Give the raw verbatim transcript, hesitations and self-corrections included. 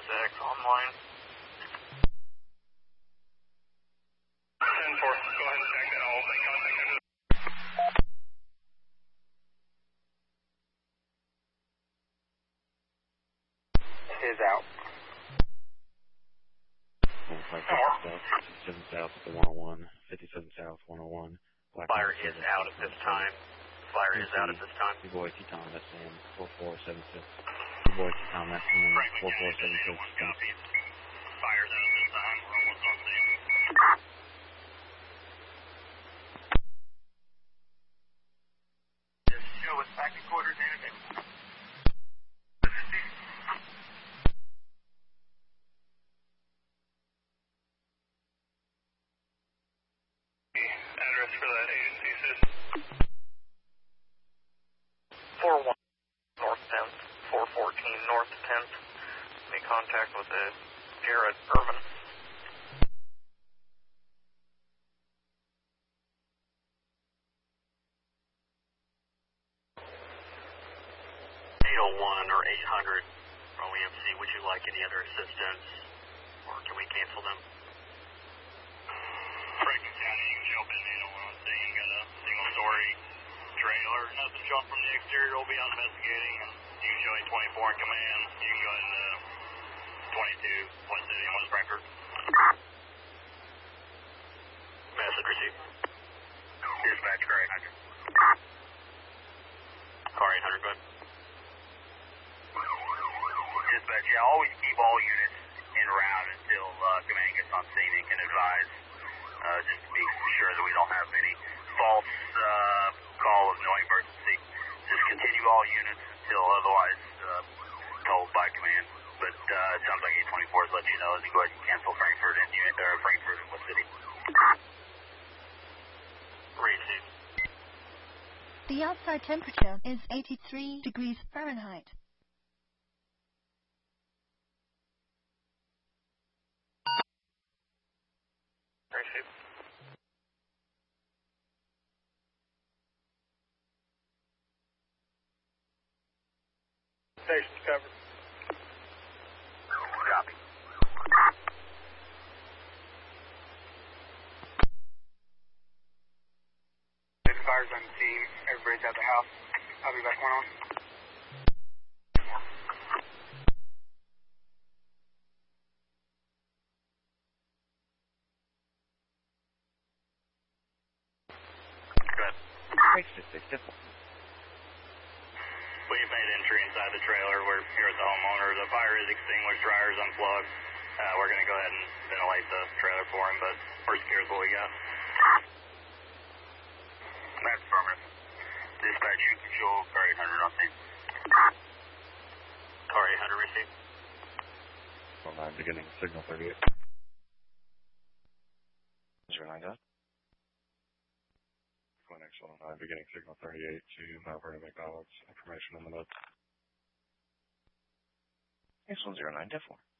is X online. ten four, go ahead and check that all. Make contact under the... Is out. fifty-seven South at the one oh one, fifty-seven South, one oh one. Black Fire is out at this time. Fire is out at this time. B-Boy T-Tom, that's in four four seven six. B-Boy T-Tom, that's in four four seven six. Fire's out at this time. We're almost on scene. Just show us back to quarters and a address for that agency system. four one North tenth, four fourteen North tenth. Make contact with the Jared Irvin. eight oh one or eight hundred from E M C, would you like any other assistance, or can we cancel them? Franklin County, you can jump in eight oh one on scene, got a single story trailer, nothing shot from the exterior, we'll be out investigating, and you can show eight twenty-four in command, you can go ahead and uh, twenty-two, one City, one Frankfurt. Message received. Dispatch, car eight hundred. Car eight hundred, go ahead. Dispatch, yeah, always keep all units en route until uh, command gets on scene and can advise, uh, just to be sure that we don't have any false uh, call of no emergency. Just continue all units until otherwise uh, told by command. But uh, it sounds like eight twenty-four is letting you know as you go ahead and cancel Frankfurt and unit, or Frankfurt and West City. Receive. The outside temperature is eighty-three degrees Fahrenheit. Receive. Station's covered. Copy. The fire's on the scene. Everybody's at the house. I'll be back one on. Good. We've made entry inside the trailer. We're here at the homeowner. The fire is extinguished, dryer's unplugged. Uh, we're going to go ahead and ventilate the trailer for him, but first gear is what we got. That's affirmative. Dispatch, you can show car eight hundred on scene. Car eight hundred received. one oh nine beginning, signal thirty-eight. zero nine dot. Clinics one oh nine beginning, signal thirty-eight to Mount Vernon McDonald's. Information on the note. X one zero nine, Def one.